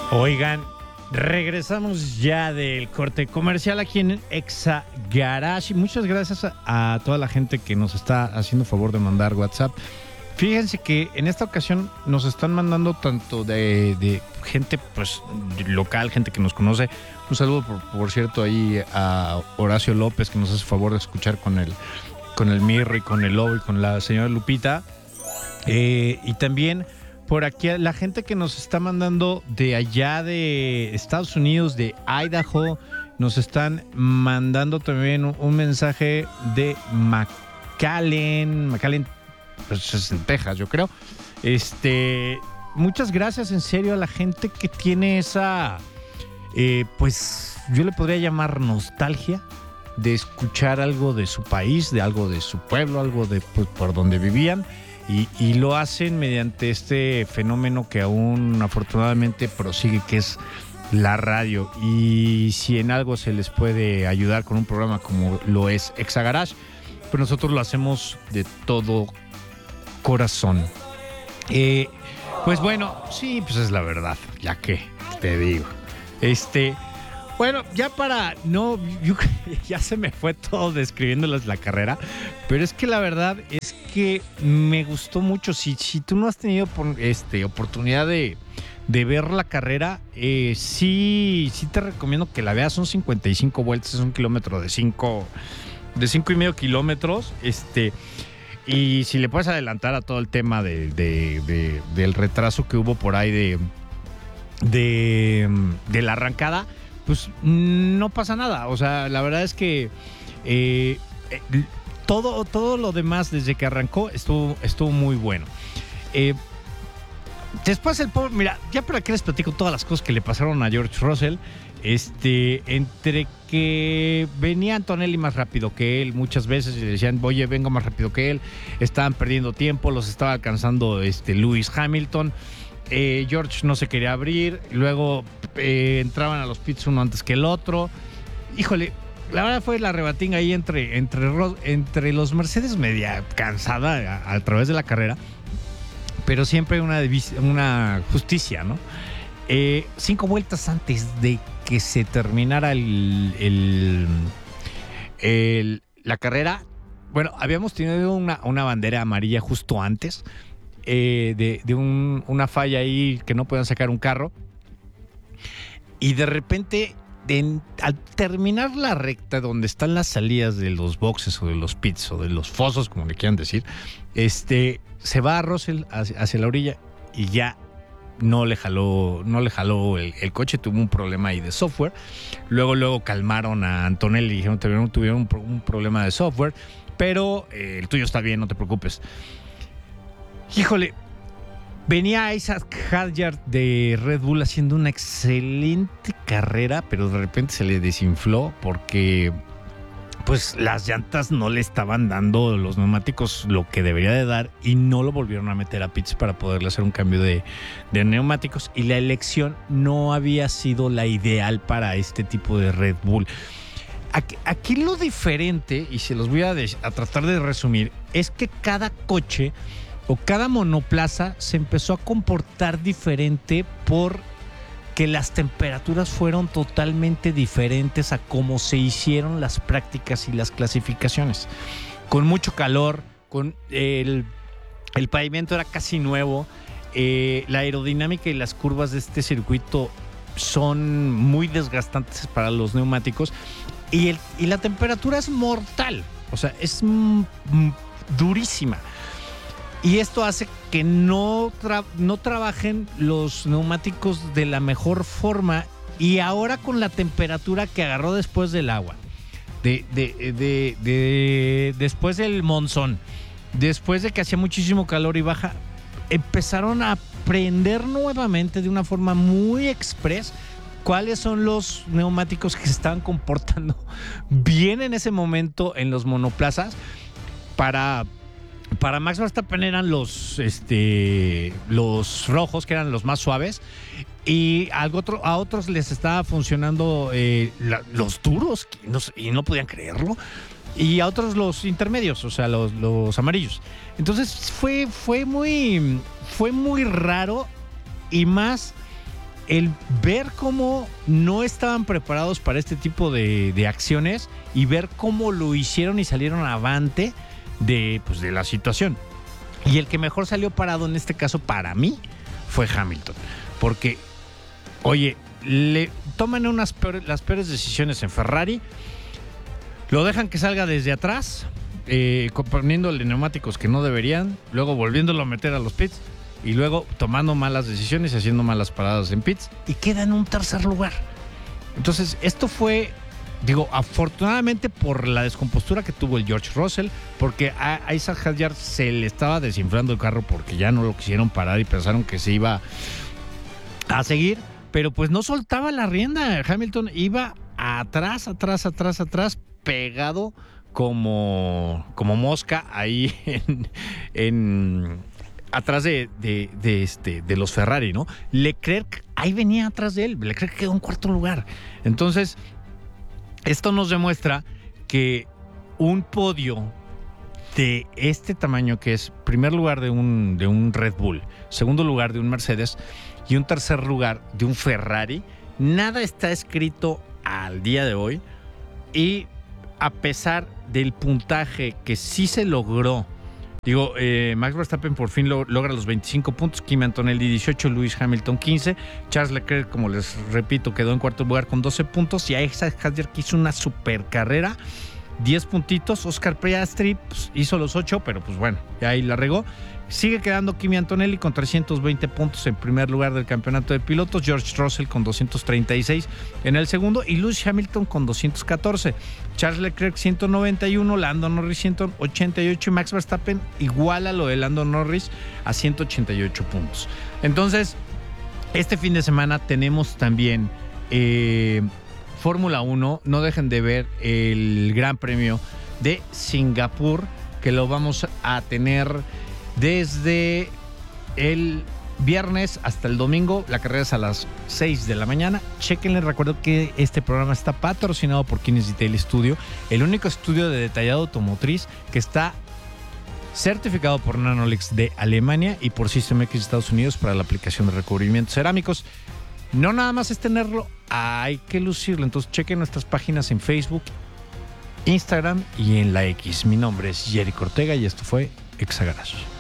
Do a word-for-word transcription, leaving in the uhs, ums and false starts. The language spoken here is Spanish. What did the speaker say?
Oigan, regresamos ya del corte comercial aquí en Exa Garage. Muchas gracias a, a toda la gente que nos está haciendo favor de mandar WhatsApp. Fíjense que en esta ocasión nos están mandando tanto de, de gente pues local, gente que nos conoce. Un saludo, por, por cierto, ahí a Horacio López, que nos hace favor de escuchar con el, con el Mirro y con el Lobo y con la señora Lupita. Eh, y también por aquí la gente que nos está mandando de allá de Estados Unidos, de Idaho, nos están mandando también un, un mensaje de McAllen, McAllen, pues es en Texas, yo creo. Este, muchas gracias en serio a la gente que tiene esa, eh, pues yo le podría llamar nostalgia de escuchar algo de su país, de algo de su pueblo, algo de pues, por donde vivían. Y, y lo hacen mediante este fenómeno que aún afortunadamente prosigue, que es la radio. Y si en algo se les puede ayudar con un programa como lo es Exa Garage, pues nosotros lo hacemos de todo corazón. Eh, pues bueno, sí, pues es la verdad, ya que te digo. Este, bueno, ya para no, yo, ya se me fue todo describiéndoles la carrera, pero es que la verdad es que me gustó mucho. Si, si tú no has tenido este, oportunidad de, de ver la carrera, eh, sí, sí te recomiendo que la veas. Son cincuenta y cinco vueltas, es un kilómetro de cinco, de cinco y medio kilómetros. Este, y si le puedes adelantar a todo el tema de, de, de, del retraso que hubo por ahí de, de, de la arrancada, pues no pasa nada. O sea, la verdad es que eh, eh, todo, todo lo demás desde que arrancó estuvo, estuvo muy bueno. Eh, después el pobre, mira, ya para qué les platico todas las cosas que le pasaron a George Russell. Este, entre que venía Antonelli más rápido que él muchas veces y le decían, oye, vengo más rápido que él, estaban perdiendo tiempo, los estaba alcanzando este Lewis Hamilton. Eh, George no se quería abrir, luego eh, entraban a los pits uno antes que el otro. Híjole, la verdad fue la rebatinga ahí entre, entre, entre los Mercedes, media cansada a, a través de la carrera, pero siempre una, una justicia, ¿no? Eh, cinco vueltas antes de que se terminara el, el, el, la carrera, bueno, habíamos tenido una, una bandera amarilla justo antes. Eh, de, de un, una falla ahí que no podían sacar un carro, y de repente de, al terminar la recta donde están las salidas de los boxes o de los pits o de los fosos, como le quieran decir, este, se va a Russell hacia, hacia la orilla y ya no le jaló, no le jaló el, el coche, tuvo un problema ahí de software. Luego, luego calmaron a Antonelli y dijeron, tuvieron, tuvieron un, un problema de software, pero eh, el tuyo está bien, no te preocupes. Híjole, venía Isaac Hadjar de Red Bull haciendo una excelente carrera, pero de repente se le desinfló porque pues las llantas no le estaban dando, los neumáticos, lo que debería de dar, y no lo volvieron a meter a pits para poderle hacer un cambio de, de neumáticos, y la elección no había sido la ideal para este tipo de Red Bull. Aquí, aquí lo diferente, y se los voy a, de, a tratar de resumir, es que cada coche o cada monoplaza se empezó a comportar diferente porque las temperaturas fueron totalmente diferentes a cómo se hicieron las prácticas y las clasificaciones. Con mucho calor, con el, el pavimento era casi nuevo, eh, la aerodinámica y las curvas de este circuito son muy desgastantes para los neumáticos, y, el, y la temperatura es mortal, o sea, es mm, durísima. Y esto hace que no, tra- no trabajen los neumáticos de la mejor forma, y ahora con la temperatura que agarró después del agua, de, de, de, de, después del monzón, después de que hacía muchísimo calor y baja, empezaron a aprender nuevamente de una forma muy express cuáles son los neumáticos que se estaban comportando bien en ese momento en los monoplazas. Para... Para Max Verstappen eran los, este, los rojos, que eran los más suaves, y a, otro, a otros les estaba funcionando eh, la, los duros, no, y no podían creerlo, y a otros los intermedios, o sea, los, los amarillos. Entonces fue, fue, muy, fue muy raro, y más el ver cómo no estaban preparados para este tipo de, de acciones y ver cómo lo hicieron y salieron avante de, pues, de la situación. Y el que mejor salió parado en este caso para mí fue Hamilton. Porque, oye, le toman unas peores, las peores decisiones en Ferrari, lo dejan que salga desde atrás, eh, poniéndole neumáticos que no deberían, luego volviéndolo a meter a los pits y luego tomando malas decisiones y haciendo malas paradas en pits y queda en un tercer lugar. Entonces, esto fue, digo, afortunadamente por la descompostura que tuvo el George Russell, porque a Isaac Hadjar se le estaba desinflando el carro porque ya no lo quisieron parar y pensaron que se iba a seguir, pero pues no soltaba la rienda. Hamilton iba atrás, atrás, atrás, atrás, pegado como, como mosca ahí en... en atrás de, de, de, este, de los Ferrari, ¿no? Leclerc ahí venía atrás de él. Leclerc quedó en cuarto lugar. Entonces, esto nos demuestra que un podio de este tamaño, que es primer lugar de un, de un Red Bull, segundo lugar de un Mercedes y un tercer lugar de un Ferrari, nada está escrito al día de hoy. Y a pesar del puntaje que sí se logró, digo, eh, Max Verstappen por fin lo, logra los veinticinco puntos, Kimi Antonelli dieciocho, Lewis Hamilton quince, Charles Leclerc, como les repito, quedó en cuarto lugar con doce puntos, y a Isaac Hadjar, que hizo una super carrera, diez puntitos. Oscar Piastri pues, hizo los ocho, pero pues bueno, ya ahí la regó. Sigue quedando Kimi Antonelli con trescientos veinte puntos en primer lugar del campeonato de pilotos, George Russell con doscientos treinta y seis en el segundo y Lewis Hamilton con doscientos catorce. Charles Leclerc ciento noventa y uno, Lando Norris ciento ochenta y ocho y Max Verstappen iguala lo de Lando Norris a ciento ochenta y ocho puntos. Entonces, este fin de semana tenemos también eh, Fórmula uno. No dejen de ver el Gran Premio de Singapur, que lo vamos a tener desde el viernes hasta el domingo. La carrera es a las seis de la mañana. Chequenle, recuerdo que este programa está patrocinado por Kines Detail Studio, el único estudio de detallado automotriz que está certificado por Nanolix de Alemania y por System X de Estados Unidos para la aplicación de recubrimientos cerámicos. No nada más es tenerlo, hay que lucirlo. Entonces chequen nuestras páginas en Facebook, Instagram y en la X. Mi nombre es Jerico Ortega y esto fue Exa Garage.